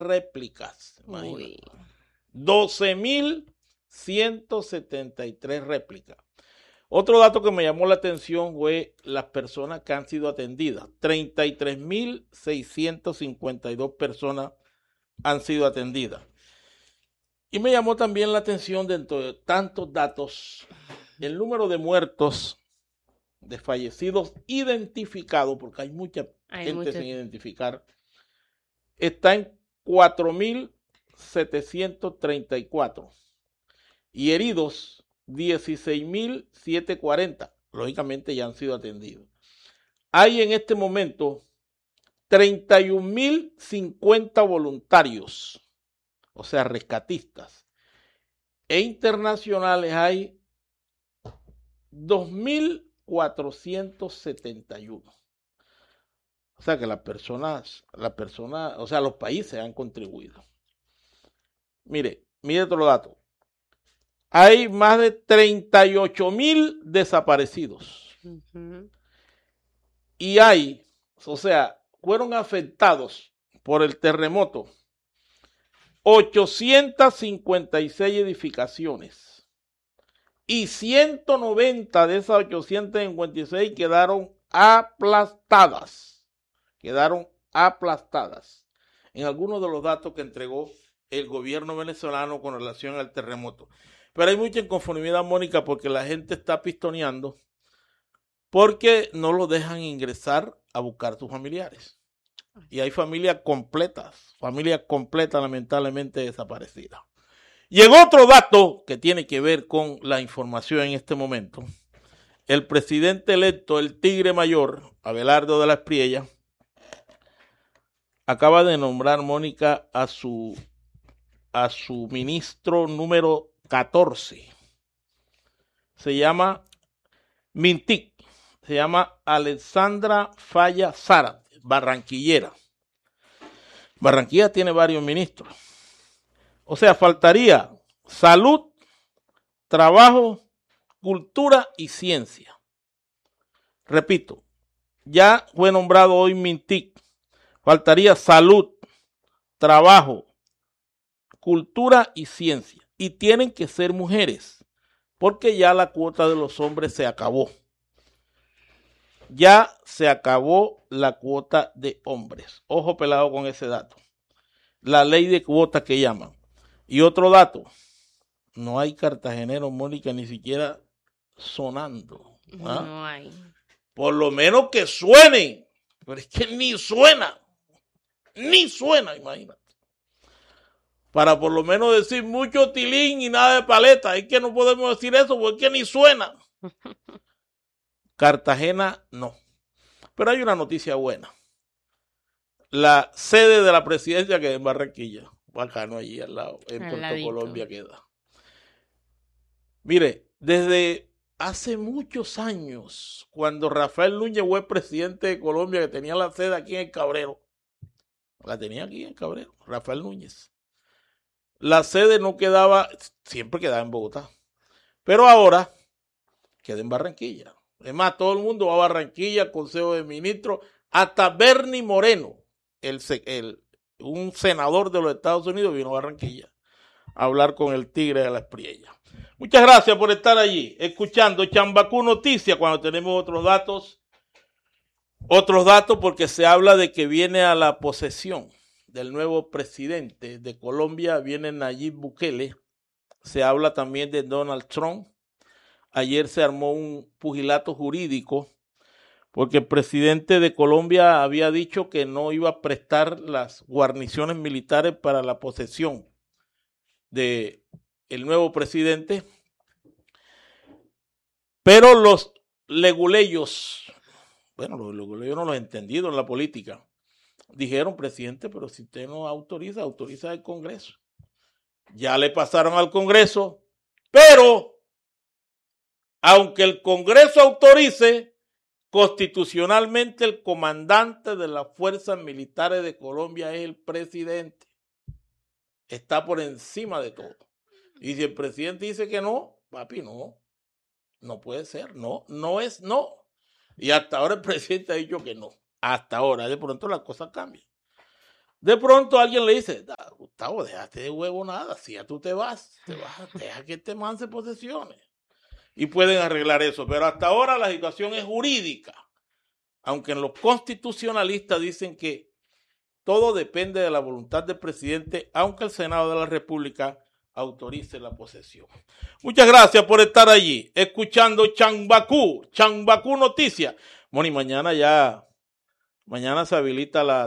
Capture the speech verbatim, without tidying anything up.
réplicas. Uy. doce mil ciento setenta y tres réplicas. Otro dato que me llamó la atención fue las personas que han sido atendidas. treinta y tres mil seiscientas cincuenta y dos personas han sido atendidas. Y me llamó también la atención, dentro de tantos datos, el número de muertos, de fallecidos identificados, porque hay mucha Hay gente mucho. sin identificar, está en cuatro mil setecientos treinta y cuatro. Y heridos, dieciséis mil setecientos cuarenta. Lógicamente ya han sido atendidos. Hay en este momento treinta y un mil cincuenta voluntarios, o sea, rescatistas. E internacionales hay dos mil cuatrocientos setenta y uno. O sea que las personas, las personas, o sea, los países han contribuido. Mire, mire otro dato. Hay más de treinta y ocho mil desaparecidos. Uh-huh. Y hay, o sea, fueron afectados por el terremoto ochocientas cincuenta y seis edificaciones. Y ciento noventa de esas ochocientas cincuenta y seis quedaron aplastadas. Quedaron aplastadas. En algunos de los datos que entregó el gobierno venezolano con relación al terremoto. Pero hay mucha inconformidad, Mónica, porque la gente está pistoneando porque no lo dejan ingresar a buscar a sus familiares. Y hay familias completas, familias completas lamentablemente desaparecidas. Y en otro dato que tiene que ver con la información en este momento, el presidente electo, el Tigre Mayor, Abelardo de la Espriella, acaba de nombrar, Mónica, a su, a su ministro número catorce. Se llama Mintic. Se llama Alexandra Falla Zárate, barranquillera. Barranquilla tiene varios ministros. O sea, faltaría salud, trabajo, cultura y ciencia. Repito, ya fue nombrado hoy Mintic. Faltaría salud, trabajo, cultura y ciencia. Y tienen que ser mujeres, porque ya la cuota de los hombres se acabó. Ya se acabó la cuota de hombres. Ojo pelado con ese dato. La ley de cuota que llaman. Y otro dato. No hay cartageneros, Mónica, ni siquiera sonando. ¿Ah? No hay. Por lo menos que suenen. Pero es que ni suena. Ni suena, imagínate. Para por lo menos decir mucho tilín y nada de paleta. Es que no podemos decir eso porque es que ni suena. Cartagena no. Pero hay una noticia buena. La sede de la presidencia queda en Barranquilla. Bacano allí al lado. En Al Puerto ladito. Colombia queda. Mire, desde hace muchos años, cuando Rafael Núñez fue presidente de Colombia, que tenía la sede aquí en el Cabrero. La tenía aquí en el Cabrero, Rafael Núñez. La sede no quedaba, siempre quedaba en Bogotá. Pero ahora queda en Barranquilla. Es más, todo el mundo va a Barranquilla, Consejo de Ministros, hasta Bernie Moreno, el, el, un senador de los Estados Unidos, vino a Barranquilla a hablar con el Tigre de la Espriella. Muchas gracias por estar allí, escuchando Chambacú Noticias, cuando tenemos otros datos, otros datos porque se habla de que viene a la posesión del nuevo presidente de Colombia, viene Nayib Bukele, se habla también de Donald Trump. Ayer se armó un pugilato jurídico porque el presidente de Colombia había dicho que no iba a prestar las guarniciones militares para la posesión de el nuevo presidente, pero los leguleyos, bueno, los leguleyos no los he entendido en la política, dijeron, presidente, pero si usted no autoriza, autoriza el Congreso. Ya le pasaron al Congreso, pero aunque el Congreso autorice, constitucionalmente el comandante de las fuerzas militares de Colombia es el presidente. Está por encima de todo. Y si el presidente dice que no, papi, no. No puede ser, no. No es no. Y hasta ahora el presidente ha dicho que no. Hasta ahora, de pronto las cosas cambian. De pronto alguien le dice, Gustavo, déjate de huevo nada, si ya tú te vas, te vas, deja que este man se posesione. Y pueden arreglar eso, pero hasta ahora la situación es jurídica, aunque en los constitucionalistas dicen que todo depende de la voluntad del presidente, aunque el Senado de la República autorice la posesión. Muchas gracias por estar allí, escuchando Chambacú, Chambacú Noticias. Bueno, y mañana ya, mañana se habilita la